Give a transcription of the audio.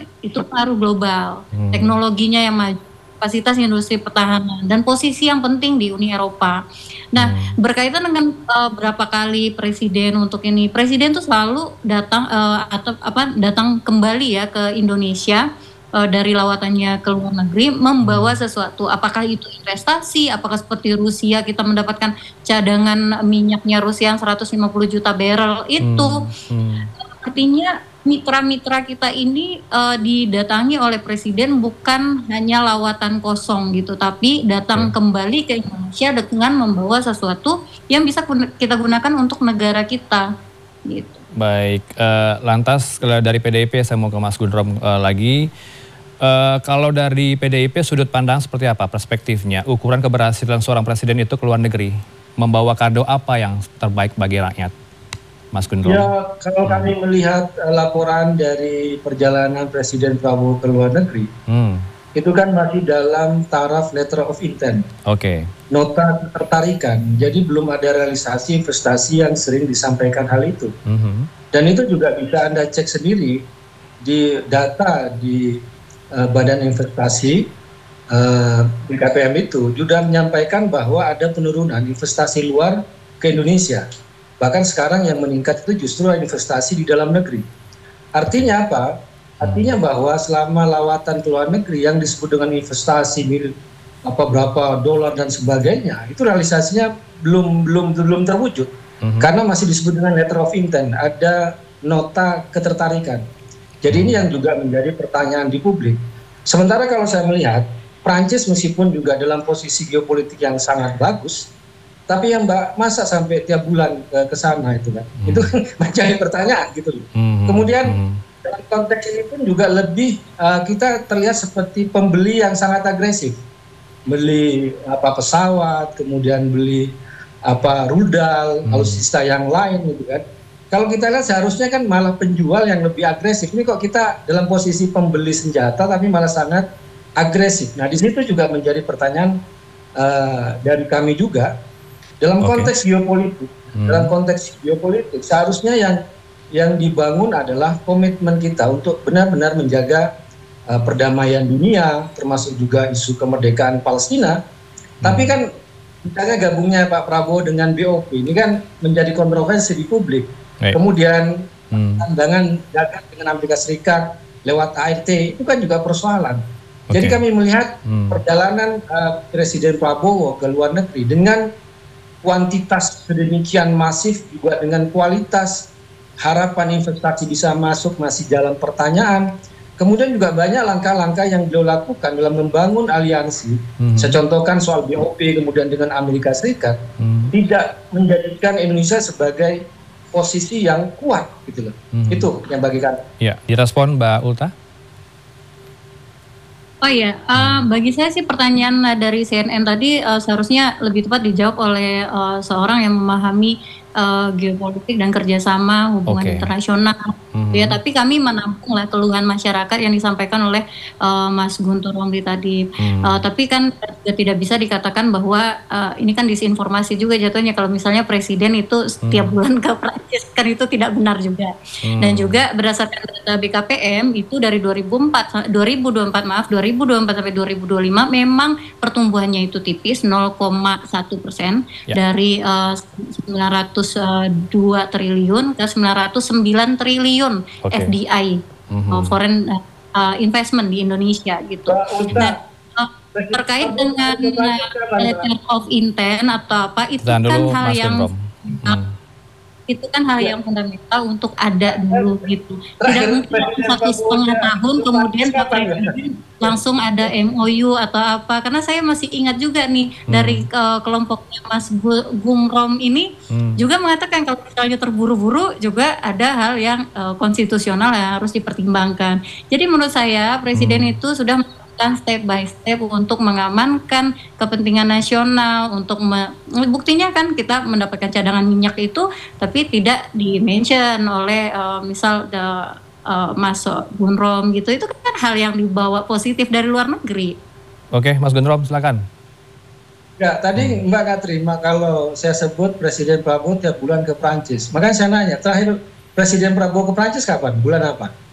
itu pengaruh global, Hmm. teknologinya yang maju, kapasitas industri pertahanan, dan posisi yang penting di Uni Eropa. Nah, berkaitan dengan berapa kali presiden untuk ini, presiden tuh selalu datang datang kembali ya ke Indonesia dari lawatannya ke luar negeri membawa sesuatu. Apakah itu investasi? Apakah seperti Rusia kita mendapatkan cadangan minyaknya Rusia yang 150 juta barrel itu? Artinya mitra-mitra kita ini didatangi oleh presiden bukan hanya lawatan kosong gitu, tapi datang kembali ke Indonesia dengan membawa sesuatu yang bisa kita gunakan untuk negara kita gitu. Baik, lantas dari PDIP saya mau ke Mas Gundrom lagi. Kalau dari PDIP sudut pandang seperti apa perspektifnya? Ukuran keberhasilan seorang presiden itu ke luar negeri, membawa kado apa yang terbaik bagi rakyat? Mas Gundrom. Ya, kalau kami melihat laporan dari perjalanan Presiden Prabowo ke luar negeri, itu kan masih dalam taraf letter of intent. Nota ketertarikan, jadi belum ada realisasi investasi yang sering disampaikan hal itu. Dan itu juga bisa Anda cek sendiri di data di Badan Investasi BKPM itu juga menyampaikan bahwa ada penurunan investasi luar ke Indonesia. Bahkan sekarang yang meningkat itu justru investasi di dalam negeri. Artinya apa? Artinya bahwa selama lawatan ke luar negeri yang disebut dengan investasi berapa dolar dan sebagainya, itu realisasinya belum terwujud. Karena masih disebut dengan letter of intent, ada nota ketertarikan. Jadi ini yang juga menjadi pertanyaan di publik. Sementara kalau saya melihat, Prancis meskipun juga dalam posisi geopolitik yang sangat bagus, tapi yang masa sampai tiap bulan ke sana itu kan, itu menjadi pertanyaan gitu. Kemudian dalam konteks ini pun juga lebih kita terlihat seperti pembeli yang sangat agresif, beli pesawat, kemudian beli rudal, alutsista yang lain gitu kan. Kalau kita lihat seharusnya kan malah penjual yang lebih agresif. Ini kok kita dalam posisi pembeli senjata tapi malah sangat agresif. Nah di situ juga menjadi pertanyaan dari kami juga. Dalam konteks geopolitik, seharusnya yang dibangun adalah komitmen kita untuk benar-benar menjaga perdamaian dunia, termasuk juga isu kemerdekaan Palestina. Tapi kan misalnya gabungnya Pak Prabowo dengan BOP ini kan menjadi kontroversi di publik. Kemudian pandangan dagang dengan Amerika Serikat lewat ART itu kan juga persoalan. Jadi kami melihat perjalanan Presiden Prabowo ke luar negeri dengan kuantitas sedemikian masif juga dengan kualitas, harapan investasi bisa masuk masih dalam pertanyaan. Kemudian juga banyak langkah-langkah yang beliau lakukan dalam membangun aliansi. Saya contohkan soal BOP kemudian dengan Amerika Serikat, tidak menjadikan Indonesia sebagai posisi yang kuat gitu loh. Itu yang bagi kami. Ya, direspon Mbak Ulta. Oh iya, bagi saya sih pertanyaan dari CNN tadi seharusnya lebih tepat dijawab oleh seorang yang memahami geopolitik dan kerjasama hubungan internasional. Ya, tapi kami menampung lah keluhan masyarakat yang disampaikan oleh Mas Guntur Romli tadi. Tapi kan tidak bisa dikatakan bahwa ini kan disinformasi juga jatuhnya kalau misalnya presiden itu setiap bulan ke Prancis, kan itu tidak benar juga. Dan juga berdasarkan data BKPM itu dari 2024 sampai 2025 memang pertumbuhannya itu tipis 0,1% dari 902 triliun ke 909 triliun FDI, foreign investment di Indonesia gitu. Nah, terkait dengan letter of intent atau apa itu kan hal yang fundamental untuk ada dulu gitu. Tidak mungkin 1,5 tahun kemudian Pak Presiden langsung ada MOU atau apa. Karena saya masih ingat juga nih dari kelompoknya Mas Gumrom ini juga mengatakan kalau misalnya terburu-buru juga ada hal yang konstitusional yang harus dipertimbangkan. Jadi menurut saya Presiden itu sudah step by step untuk mengamankan kepentingan nasional, untuk buktinya kan kita mendapatkan cadangan minyak itu tapi tidak di-mention oleh misal Mas Gunrom gitu, itu kan hal yang dibawa positif dari luar negeri. Oke, Mas Gunrom silakan. Ya, tadi Mbak Katri, kalau saya sebut Presiden Prabowo tiap bulan ke Prancis, makanya saya nanya, terakhir Presiden Prabowo ke Prancis kapan? Bulan apa?